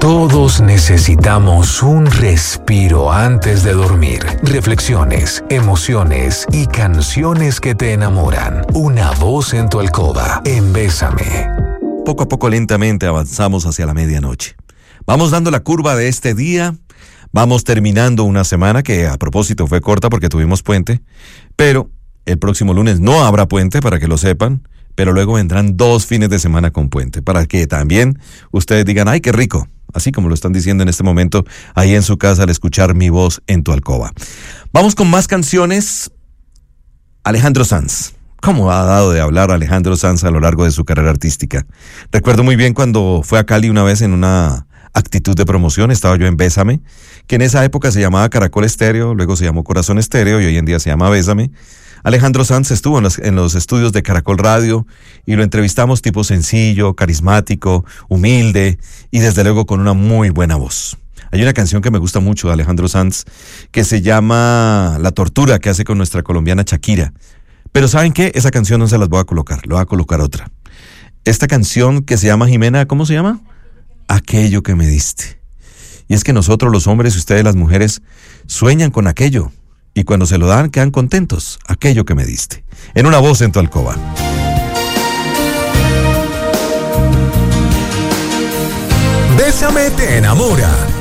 Todos necesitamos un respiro antes de dormir. Reflexiones, emociones y canciones que te enamoran. Una voz en tu alcoba, en Bésame. Poco a poco, lentamente avanzamos hacia la medianoche. Vamos dando la curva de este día. Vamos terminando una semana que a propósito fue corta porque tuvimos puente, pero el próximo lunes no habrá puente, para que lo sepan, pero luego vendrán 2 fines de semana con puente, para que también ustedes digan, ¡ay, qué rico! Así como lo están diciendo en este momento ahí en su casa al escuchar mi voz en tu alcoba. Vamos con más canciones. Alejandro Sanz. ¿Cómo ha dado de hablar Alejandro Sanz a lo largo de su carrera artística? Recuerdo muy bien cuando fue a Cali una vez en una actitud de promoción, estaba yo en Bésame, que en esa época se llamaba Caracol Estéreo, luego se llamó Corazón Estéreo y hoy en día se llama Bésame. Alejandro Sanz estuvo en los estudios de Caracol Radio y lo entrevistamos, tipo sencillo, carismático, humilde y desde luego con una muy buena voz. Hay una canción que me gusta mucho de Alejandro Sanz que se llama La Tortura, que hace con nuestra colombiana Shakira. Pero ¿saben qué? Esa canción no se las voy a colocar, le voy a colocar otra. Esta canción que se llama, Jimena, ¿cómo se llama? Aquello que me diste. Y es que nosotros los hombres y ustedes las mujeres sueñan con aquello y cuando se lo dan quedan contentos. Aquello que me diste. En una voz en tu alcoba. Bésame te enamora.